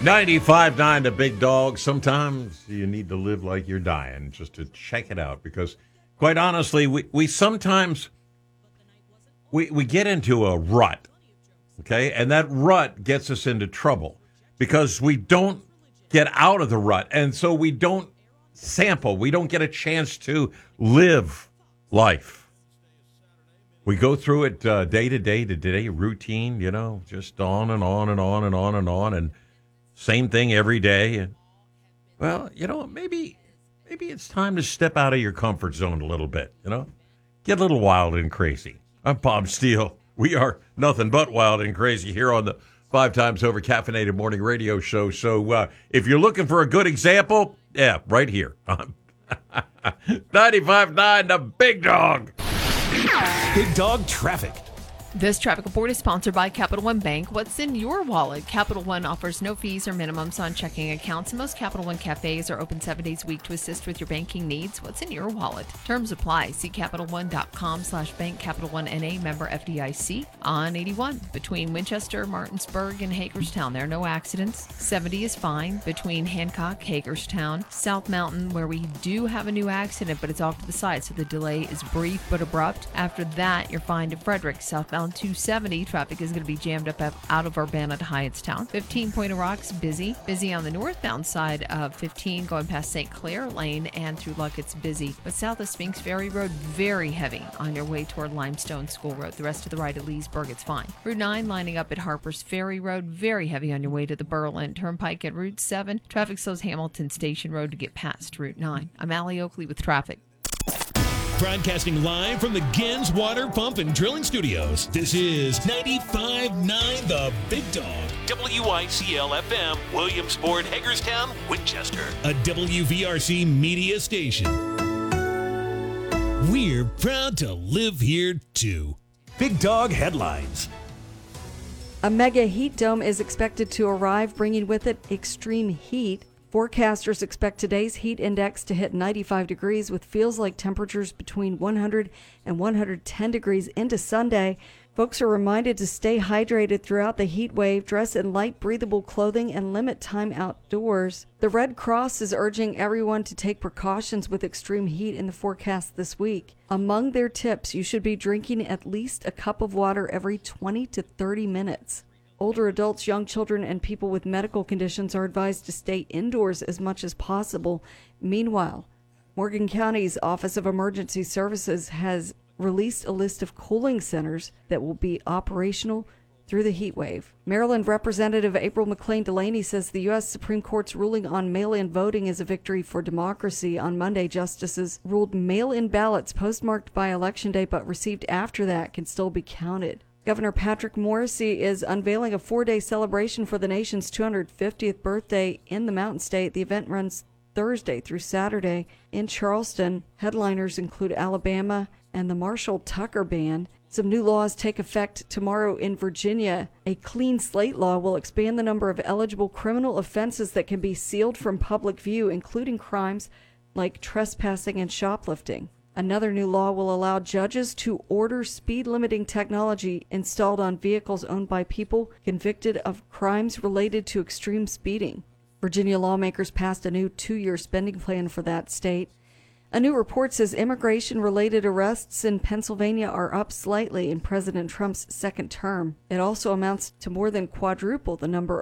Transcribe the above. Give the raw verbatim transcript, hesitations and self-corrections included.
ninety-five point nine The Big Dog. Sometimes you need to live like you're dying just to check it out because, quite honestly, we, we sometimes we, we get into a rut, okay? And that rut gets us into trouble because we don't get out of the rut. And so we don't sample. We don't get a chance to live life. We go through it uh, day to day to day, routine, you know, just on and on and on and on and on and same thing every day. And, well, you know, maybe maybe it's time to step out of your comfort zone a little bit, you know? Get a little wild and crazy. I'm Bob Steele. We are nothing but wild and crazy here on the Five Times Over Caffeinated Morning Radio Show. So uh, if you're looking for a good example, yeah, right here. ninety-five point nine The Big Dog. Big Dog Traffic. This traffic report is sponsored by Capital One Bank. What's in your wallet? Capital One offers no fees or minimums on checking accounts, and most Capital One cafes are open seven days a week to assist with your banking needs. What's in your wallet? Terms apply. See CapitalOne.com slash bank. Capital One N A, member F D I C. On eighty-one, between Winchester, Martinsburg, and Hagerstown, there are no accidents. seventy is fine between Hancock, Hagerstown, South Mountain, where we do have a new accident, but it's off to the side, so the delay is brief but abrupt. After that, you're fine to Frederick, southbound two seventy. Traffic is going to be jammed up out of Urbana to Hyattstown. fifteen Point of Rocks, busy. Busy on the northbound side of fifteen, going past Saint Clair Lane, and through Luck, it's busy. But south of Spinks Ferry Road, very heavy on your way toward Limestone School Road. The rest of the right at Leesburg, it's fine. Route nine lining up at Harper's Ferry Road, very heavy on your way to the Berlin Turnpike. At Route seven, traffic slows Hamilton Station Road to get past Route nine. I'm Allie Oakley with traffic. Broadcasting live from the Gens Water Pump and Drilling Studios. This is ninety-five point nine The Big Dog. W I C L F M, Williamsport, Hagerstown, Winchester. A W V R C media station. We're proud to live here, too. Big Dog headlines. A mega heat dome is expected to arrive, bringing with it extreme heat. Forecasters expect today's heat index to hit ninety-five degrees with feels-like temperatures between one hundred and one hundred ten degrees into Sunday. Folks are reminded to stay hydrated throughout the heat wave, dress in light, breathable clothing, and limit time outdoors. The Red Cross is urging everyone to take precautions with extreme heat in the forecast this week. Among their tips, you should be drinking at least a cup of water every twenty to thirty minutes. Older adults, young children, and people with medical conditions are advised to stay indoors as much as possible. Meanwhile, Morgan County's Office of Emergency Services has released a list of cooling centers that will be operational through the heat wave. Maryland Representative April McClain Delaney says the U S Supreme Court's ruling on mail-in voting is a victory for democracy. On Monday, justices ruled mail-in ballots postmarked by Election Day but received after that can still be counted. Governor Patrick Morrisey is unveiling a four-day celebration for the nation's two hundred fiftieth birthday in the Mountain State. The event runs Thursday through Saturday in Charleston. Headliners include Alabama and the Marshall Tucker Band. Some new laws take effect tomorrow in Virginia. A clean slate law will expand the number of eligible criminal offenses that can be sealed from public view, including crimes like trespassing and shoplifting. Another new law will allow judges to order speed-limiting technology installed on vehicles owned by people convicted of crimes related to extreme speeding. Virginia lawmakers passed a new two-year spending plan for that state. A new report says immigration-related arrests in Pennsylvania are up slightly in President Trump's second term. It also amounts to more than quadruple the number